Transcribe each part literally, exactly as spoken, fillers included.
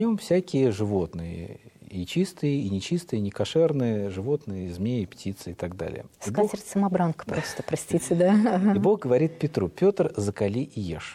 В нем всякие животные, и чистые, и нечистые, некошерные животные, змеи, птицы и так далее. Скатерть-самобранка просто, простите, да? И Бог говорит Петру: «Петр, закали и ешь».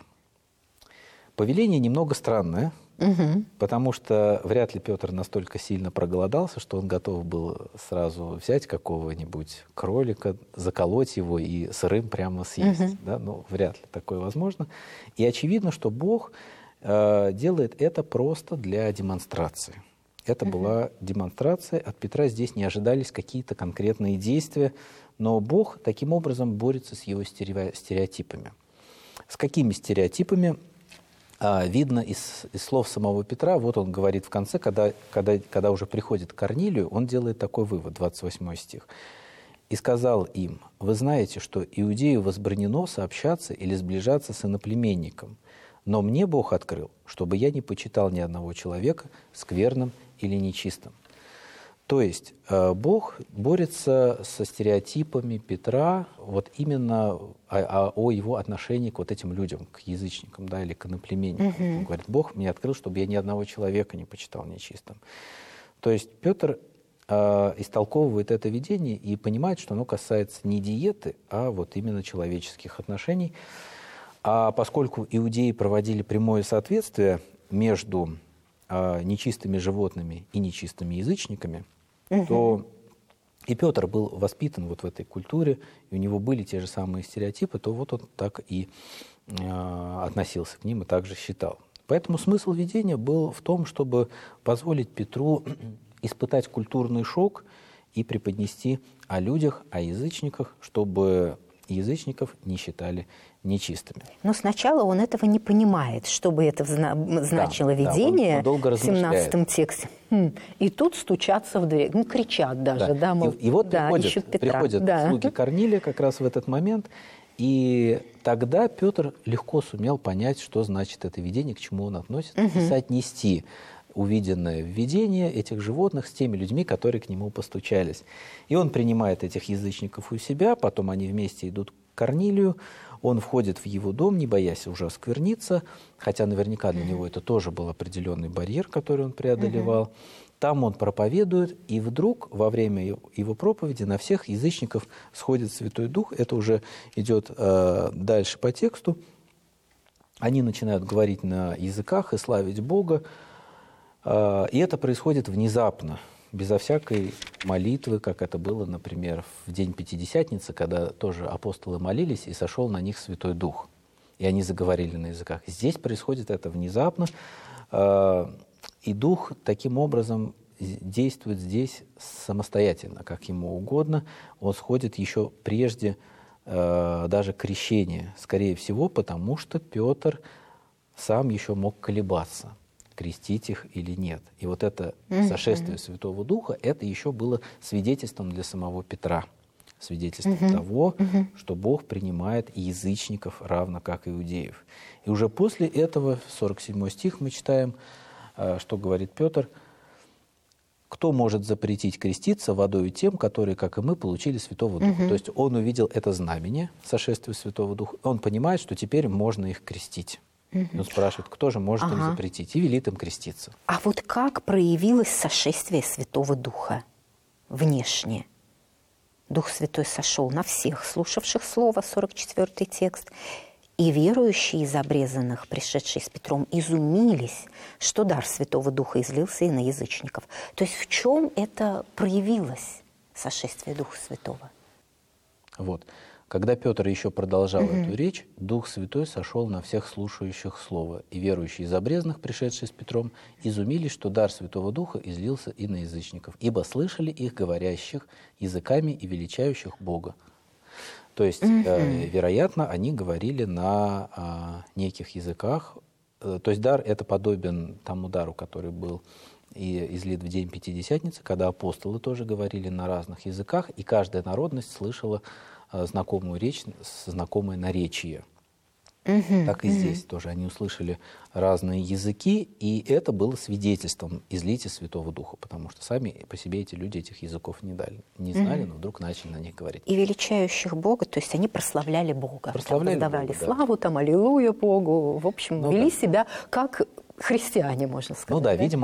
Повеление немного странное, угу. потому что вряд ли Петр настолько сильно проголодался, что он готов был сразу взять какого-нибудь кролика, заколоть его и сырым прямо съесть. Угу. Да? Ну, вряд ли такое возможно. И очевидно, что Бог э, делает это просто для демонстрации. Это угу. была демонстрация. От Петра здесь не ожидались какие-то конкретные действия, но Бог таким образом борется с его стереотипами. С какими стереотипами? А, видно из, из слов самого Петра. Вот он говорит в конце, когда, когда, когда уже приходит к Корнилию, он делает такой вывод, двадцать восьмой стих. «И сказал им: вы знаете, что иудею возбранено сообщаться или сближаться с иноплеменником, но мне Бог открыл, чтобы я не почитал ни одного человека скверным или нечистым». То есть э, Бог борется со стереотипами Петра вот именно о, о, о его отношении к вот этим людям, к язычникам, да, или к иноплеменникам. Uh-huh. Он говорит: Бог мне открыл, чтобы я ни одного человека не почитал нечистым. То есть Петр э, истолковывает это видение и понимает, что оно касается не диеты, а вот именно человеческих отношений. А поскольку иудеи проводили прямое соответствие между э, нечистыми животными и нечистыми язычниками, угу. то и Петр был воспитан вот в этой культуре, и у него были те же самые стереотипы, то вот он так и э, относился к ним и также считал. Поэтому смысл видения был в том, чтобы позволить Петру испытать культурный шок и преподнести о людях, о язычниках, чтобы язычников не считали нечистыми. Но сначала он этого не понимает, что бы это значило, да, видение, да, он, он в семнадцатом тексте. И тут стучатся в дверь, ну, кричат даже. Да. Да, мол, и, и вот да, приходят, приходят да. слуги Корнилия как раз в этот момент, и тогда Петр легко сумел понять, что значит это видение, к чему он относится, угу. и соотнести увиденное в видении этих животных с теми людьми, которые к нему постучались. И он принимает этих язычников у себя, потом они вместе идут к Корнилию, он входит в его дом, не боясь уже оскверниться, хотя наверняка для него это тоже был определенный барьер, который он преодолевал. Uh-huh. Там он проповедует, и вдруг во время его проповеди на всех язычников сходит Святой Дух. Это уже идет э, дальше по тексту. Они начинают говорить на языках и славить Бога. Э, и это происходит внезапно, безо всякой молитвы, как это было, например, в день Пятидесятницы, когда тоже апостолы молились, и сошел на них Святой Дух, и они заговорили на языках. Здесь происходит это внезапно, и Дух таким образом действует здесь самостоятельно, как ему угодно. Он сходит еще прежде даже крещения, скорее всего, потому что Петр сам еще мог колебаться, крестить их или нет. И вот это mm-hmm. сошествие Святого Духа, это еще было свидетельством для самого Петра. Свидетельством mm-hmm. того, mm-hmm. что Бог принимает и язычников, равно как и иудеев. И уже после этого, сорок седьмой стих, мы читаем, что говорит Петр: «Кто может запретить креститься водою тем, которые, как и мы, получили Святого Духа?» Mm-hmm. То есть он увидел это знамение, сошествие Святого Духа, он понимает, что теперь можно их крестить. Он спрашивает, кто же может ага. им запретить, и велит им креститься. А вот как проявилось сошествие Святого Духа внешне? Дух Святой сошел на всех слушавших Слово, сорок четвёртый текст, и верующие из обрезанных, пришедшие с Петром, изумились, что дар Святого Духа излился и на язычников. То есть в чем это проявилось, сошествие Духа Святого? Вот. Когда Петр еще продолжал угу. эту речь, Дух Святой сошел на всех слушающих Слово, и верующие из обрезанных, пришедшие с Петром, изумились, что дар Святого Духа излился и на язычников, ибо слышали их говорящих языками и величающих Бога. То есть, угу. э, вероятно, они говорили на э, неких языках. Э, то есть дар это подобен тому дару, который был и излит в день Пятидесятницы, когда апостолы тоже говорили на разных языках, и каждая народность слышала знакомую речь, знакомое наречие. Uh-huh, так и uh-huh. здесь тоже они услышали разные языки, и это было свидетельством излития Святого Духа, потому что сами по себе эти люди этих языков не, дали, не знали, uh-huh. но вдруг начали на них говорить. И величающих Бога, то есть они прославляли Бога, прославляли там, воздавали Бога, славу, да. там, аллилуйя Богу, в общем, ну, вели да. себя как христиане, можно сказать. Ну да, да? видимо,